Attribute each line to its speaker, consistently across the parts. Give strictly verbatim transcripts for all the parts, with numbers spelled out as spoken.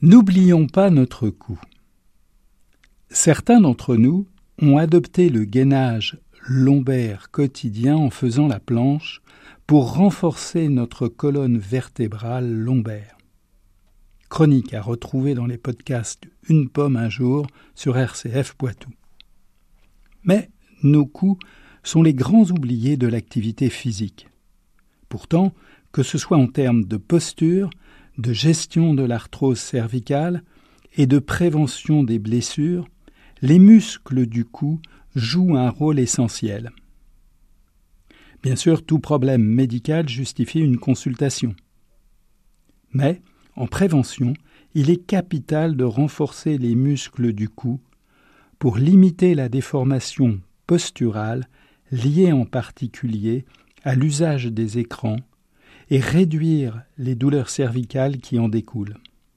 Speaker 1: N'oublions pas notre cou. Certains d'entre nous ont adopté le gainage lombaire quotidien en faisant la planche pour renforcer notre colonne vertébrale lombaire. Chronique à retrouver dans les podcasts Une pomme un jour sur R C F Poitou. Mais nos coups sont les grands oubliés de l'activité physique. Pourtant, que ce soit en termes de posture, de gestion de l'arthrose cervicale et de prévention des blessures, les muscles du cou jouent un rôle essentiel. Bien sûr, tout problème médical justifie une consultation. Mais, en prévention, il est capital de renforcer les muscles du cou pour limiter la déformation posturale liée en particulier à l'usage des écrans et réduire les douleurs cervicales qui en découlent.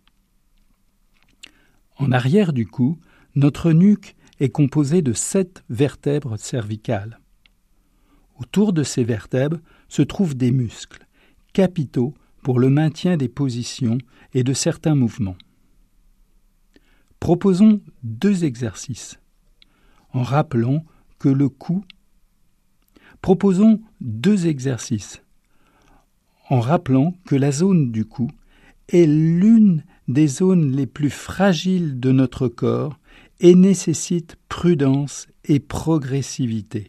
Speaker 1: En arrière du cou, notre nuque est composée de sept vertèbres cervicales. Autour de ces vertèbres se trouvent des muscles, capitaux pour le maintien des positions et de certains mouvements. Proposons deux exercices, en rappelant que le cou... Proposons deux exercices, en rappelant que la zone du cou est l'une des zones les plus fragiles de notre corps et nécessite prudence et progressivité.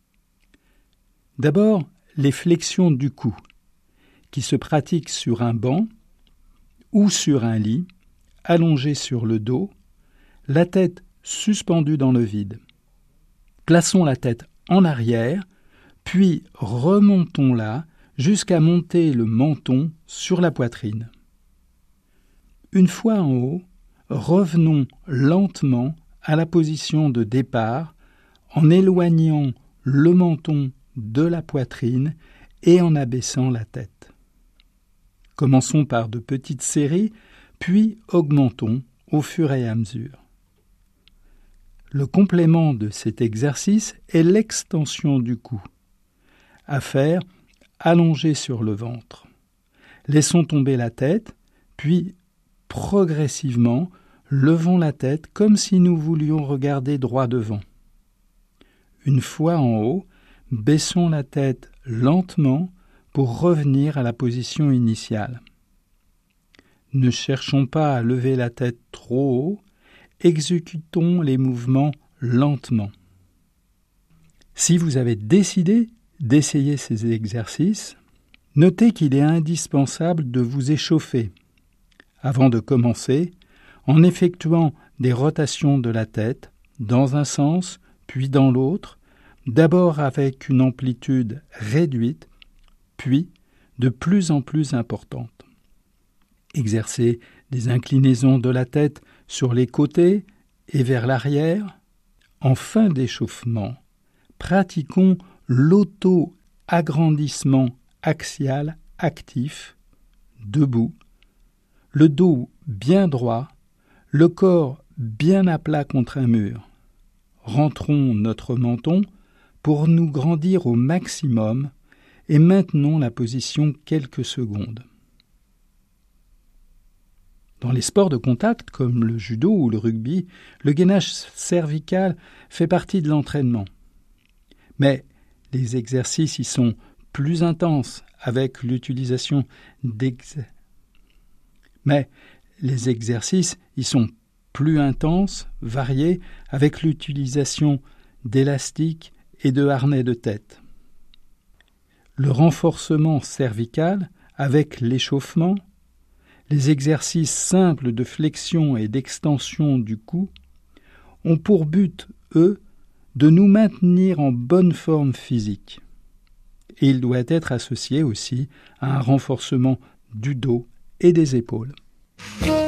Speaker 1: D'abord, les flexions du cou, qui se pratiquent sur un banc ou sur un lit, allongé sur le dos, la tête suspendue dans le vide. Plaçons la tête en arrière, puis remontons-la jusqu'à monter le menton sur la poitrine. Une fois en haut, revenons lentement à la position de départ en éloignant le menton de la poitrine et en abaissant la tête. Commençons par de petites séries, puis augmentons au fur et à mesure. Le complément de cet exercice est l'extension du cou, à faire allongé sur le ventre. Laissons tomber la tête, puis progressivement, levons la tête comme si nous voulions regarder droit devant. Une fois en haut, baissons la tête lentement pour revenir à la position initiale. Ne cherchons pas à lever la tête trop haut, exécutons les mouvements lentement. Si vous avez décidé d'essayer ces exercices, notez qu'il est indispensable de vous échauffer avant de commencer en effectuant des rotations de la tête dans un sens puis dans l'autre, d'abord avec une amplitude réduite, puis de plus en plus importante. Exercez des inclinaisons de la tête sur les côtés et vers l'arrière. En fin d'échauffement, pratiquons l'auto-agrandissement axial actif, debout, le dos bien droit, le corps bien à plat contre un mur. Rentrons notre menton pour nous grandir au maximum et maintenons la position quelques secondes. Dans les sports de contact comme le judo ou le rugby, le gainage cervical fait partie de l'entraînement. Mais les exercices y sont plus intenses avec l'utilisation d'ex... Mais les exercices y sont plus intenses, variés, avec l'utilisation d'élastiques et de harnais de tête. Le renforcement cervical avec l'échauffement, les exercices simples de flexion et d'extension du cou ont pour but, eux, de nous maintenir en bonne forme physique. Et il doit être associé aussi à un renforcement du dos et des épaules.